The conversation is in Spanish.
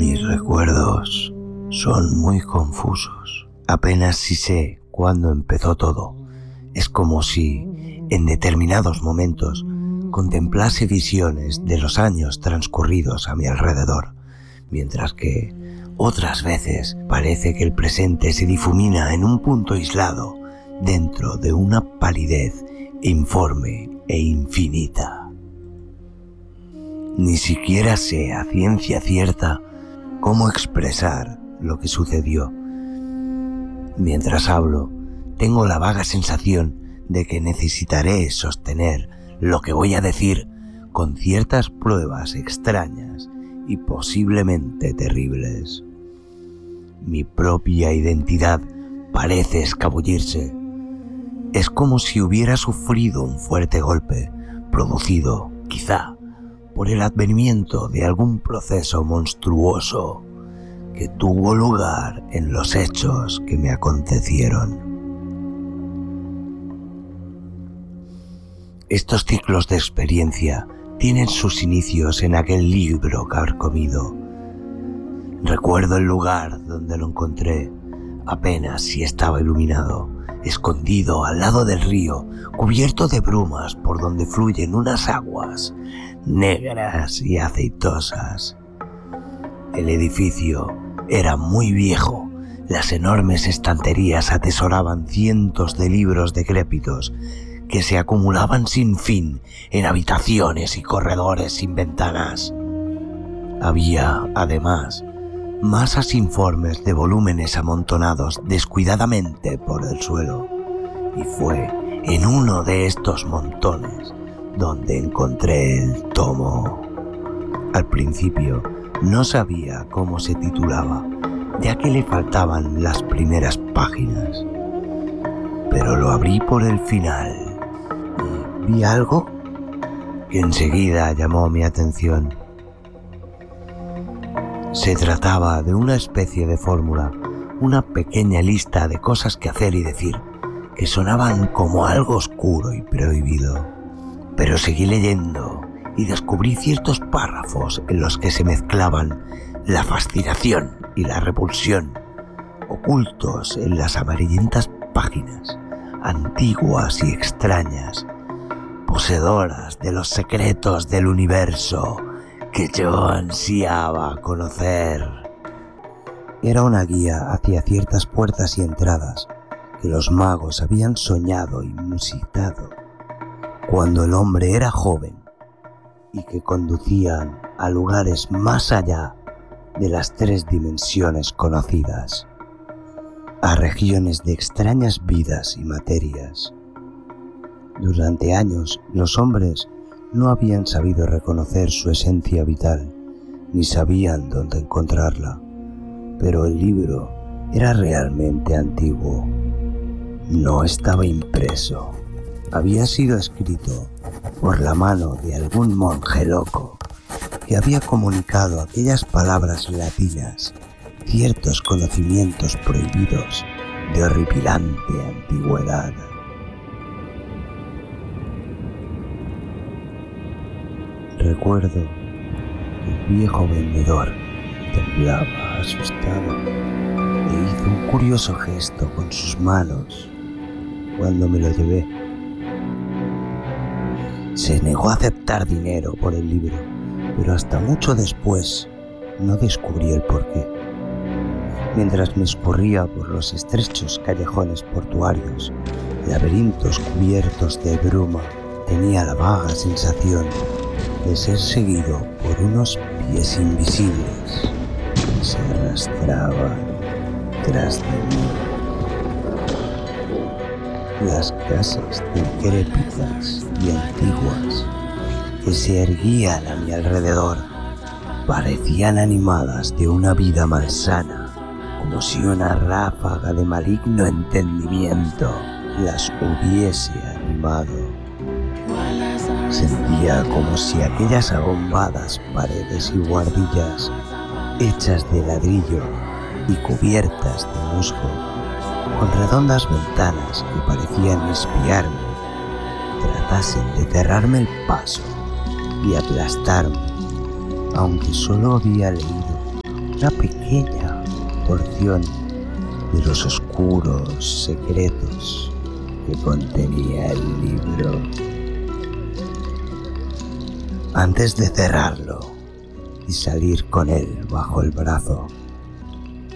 Mis recuerdos son muy confusos. Apenas si sé cuándo empezó todo. Es como si, en determinados momentos, contemplase visiones de los años transcurridos a mi alrededor, mientras que otras veces parece que el presente se difumina en un punto aislado dentro de una palidez informe e infinita. Ni siquiera sé a ciencia cierta cómo expresar lo que sucedió. Mientras hablo, tengo la vaga sensación de que necesitaré sostener lo que voy a decir con ciertas pruebas extrañas y posiblemente terribles. Mi propia identidad parece escabullirse. Es como si hubiera sufrido un fuerte golpe, producido, quizá, por el advenimiento de algún proceso monstruoso que tuvo lugar en los hechos que me acontecieron. Estos ciclos de experiencia tienen sus inicios en aquel libro carcomido. Recuerdo el lugar donde lo encontré, apenas si estaba iluminado, escondido al lado del río, cubierto de brumas por donde fluyen unas aguas negras y aceitosas. El edificio era muy viejo. Las enormes estanterías atesoraban cientos de libros decrépitos que se acumulaban sin fin en habitaciones y corredores sin ventanas. Había, además, masas informes de volúmenes amontonados descuidadamente por el suelo, y fue en uno de estos montones donde encontré el tomo. Al principio no sabía cómo se titulaba, ya que le faltaban las primeras páginas, pero lo abrí por el final y vi algo que enseguida llamó mi atención. Se trataba de una especie de fórmula, una pequeña lista de cosas que hacer y decir, que sonaban como algo oscuro y prohibido. Pero seguí leyendo y descubrí ciertos párrafos en los que se mezclaban la fascinación y la repulsión, ocultos en las amarillentas páginas, antiguas y extrañas, poseedoras de los secretos del universo que yo ansiaba conocer. Era una guía hacia ciertas puertas y entradas que los magos habían soñado y musitado cuando el hombre era joven, y que conducían a lugares más allá de las 3 dimensiones conocidas, a regiones de extrañas vidas y materias. Durante años, los hombres no habían sabido reconocer su esencia vital, ni sabían dónde encontrarla, pero el libro era realmente antiguo. No estaba impreso. Había sido escrito por la mano de algún monje loco que había comunicado aquellas palabras latinas, ciertos conocimientos prohibidos de horripilante antigüedad. Recuerdo que el viejo vendedor temblaba asustado e hizo un curioso gesto con sus manos cuando me lo llevé. Se negó a aceptar dinero por el libro, pero hasta mucho después no descubrí el porqué. Mientras me escurría por los estrechos callejones portuarios, laberintos cubiertos de bruma, tenía la vaga sensación de ser seguido por unos pies invisibles que se arrastraban tras de mí. Las casas decrépitas y antiguas que se erguían a mi alrededor parecían animadas de una vida malsana, como si una ráfaga de maligno entendimiento las hubiese animado. Sentía como si aquellas abombadas paredes y buhardillas, hechas de ladrillo y cubiertas de musgo, con redondas ventanas que parecían espiarme, tratasen de cerrarme el paso y aplastarme, aunque solo había leído una pequeña porción de los oscuros secretos que contenía el libro. Antes de cerrarlo y salir con él bajo el brazo,